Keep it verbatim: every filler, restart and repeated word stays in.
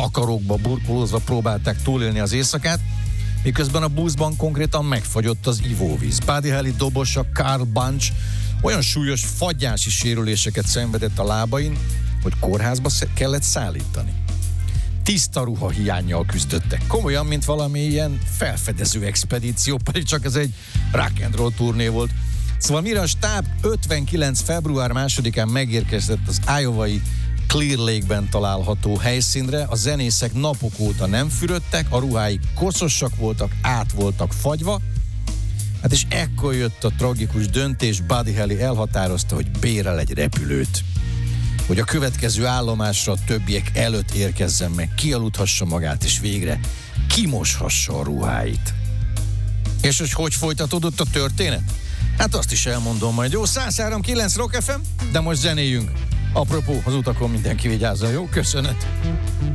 takarókba burkolózva próbálták túlélni az éjszakát, miközben a buszban konkrétan megfagyott az ivóvíz. Buddy Holly dobosa Carl Bunch olyan súlyos fagyási sérüléseket szenvedett a lábain, hogy kórházba kellett szállítani. Tiszta ruha hiánnyal küzdöttek. Komolyan, mint valami ilyen felfedező expedíció, pedig csak ez egy rock and roll turné volt. Szóval mire a stáb ötvenkilenc február másodikán megérkezett az iowai Clear Lake-ben található helyszínre, a zenészek napok óta nem fürödtek, a ruháik koszosak voltak, át voltak fagyva, hát és ekkor jött a tragikus döntés, Buddy Holly elhatározta, hogy bérel egy repülőt, hogy a következő állomásra a többiek előtt érkezzen meg, kialudhassa magát, és végre kimoshassa a ruháit. És hogy hogy folytatódott a történet? Hát azt is elmondom majd, jó? száz három kilenc Rock ef em, de most zenéljünk. Apropó, az utakon mindenki vigyázzon, jó? Köszönet!